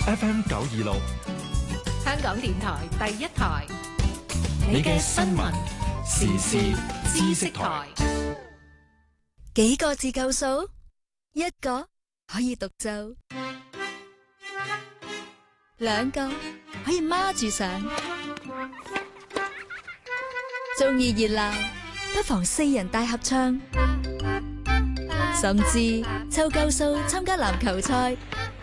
FM 926， 香港電台第一台， 你嘅新聞時事知識台。 幾個字夠數？一個可以獨奏，兩個可以孖住上。鍾意熱鬧，不妨4人大合唱，甚至湊夠數參加籃球賽。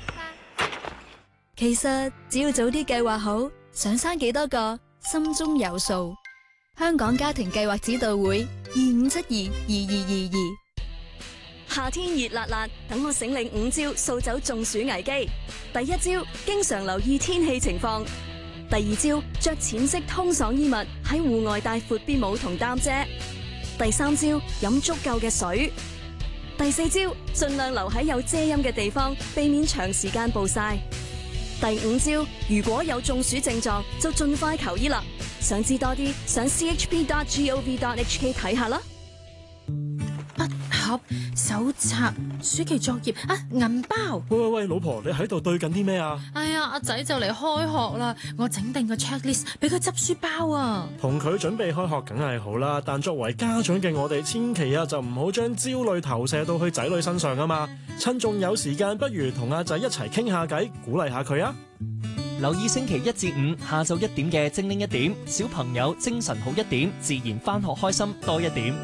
其實只要早啲計劃好，想生幾多個，心中有數。香港家庭計劃指導會25722222。 夏天熱辣辣，等我醒領5招掃走中暑危機。第一招，經常留意天氣情況。第二招，着淺色通爽衣物，喺戶外帶闊邊帽同擔遮。第三招，飲足夠嘅水。第四招，盡量留喺有遮陰嘅地方，避免長時間暴曬。第五招，如果有中暑症狀，就盡快求醫啦。想知多啲，上 chp.gov.hk 睇下啦。 筆盒、手冊、暑期作業啊，銀包。 喂，老婆，你喺度對緊啲咩啊？ 哎呀，阿仔就嚟開學啦，我整定個 checklist 俾佢執書包啊。 同佢準備開學梗係好啦，但作為家長嘅我哋，千祈就唔好將焦慮投射到去仔女身上啊嘛。趁仲有時間，不如同阿仔一齊傾下偈，鼓勵下佢啊。 留意星期1至5下晝1點嘅精靈1點，小朋友精神好1點，自然返學開心多1點。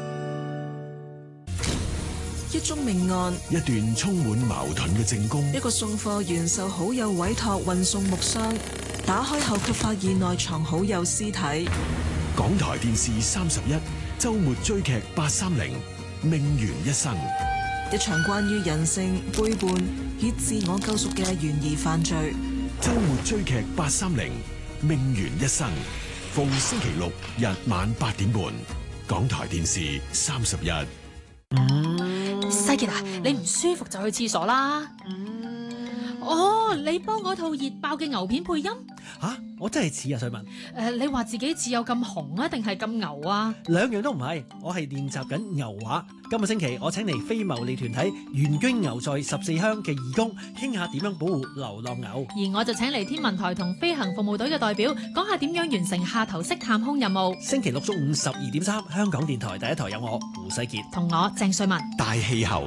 一宗命案， 一段充滿矛盾嘅證供， 一個送貨員受好友委託運送木箱，打開後卻發現內藏好友屍體。 港台電視31周末追劇830命懸一生， 一場關於人性背叛以自我救贖嘅懸疑犯罪。 周末追劇830命懸一生，逢星期六日晚8點半，港台電視31。 西傑啊，你唔舒服就去廁所啦。哦，你幫我套熱爆嘅牛片配音？ 吓，我真係似啊，瑞文。 你話自己似有咁紅啊，定係咁牛啊？ 兩樣都唔係，我係練習緊牛話。今個星期我請嚟非牟利團體援捐牛在14鄉嘅義工，傾下點樣保護流浪牛。 而我就請嚟天文台同飛行服務隊嘅代表，講下點樣完成下頭式探空任務。 星期六中午12點3，香港電台第一台有我胡世傑同我鄭瑞文。 大氣候。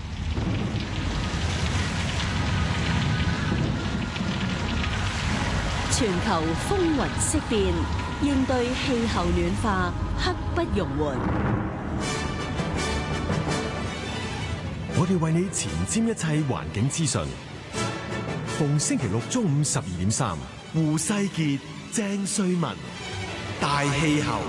全球風雲色變，應對氣候暖化，刻不容緩。 我哋為你前瞻一切環境資訊，逢星期六中午12點3，胡世傑、鄭瑞文，大氣候。